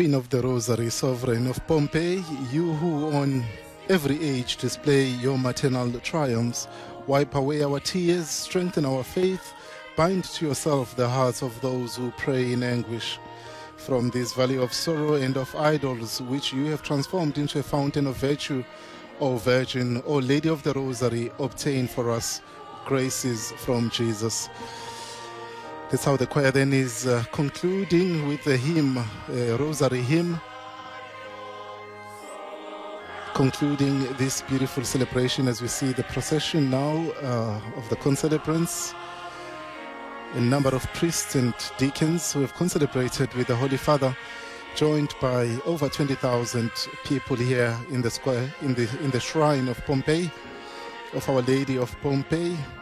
Queen of the Rosary, Sovereign of Pompeii, you who on every age display your maternal triumphs, wipe away our tears, strengthen our faith, bind to yourself the hearts of those who pray in anguish. From this valley of sorrow and of idols, which you have transformed into a fountain of virtue, O Virgin, O Lady of the Rosary, obtain for us graces from Jesus. That's how the choir then is concluding with the hymn, Rosary hymn, concluding this beautiful celebration as we see the procession now of the concelebrants, a number of priests and deacons who have concelebrated with the Holy Father, joined by over 20,000 people here in the square, in the shrine of Pompeii, of Our Lady of Pompeii.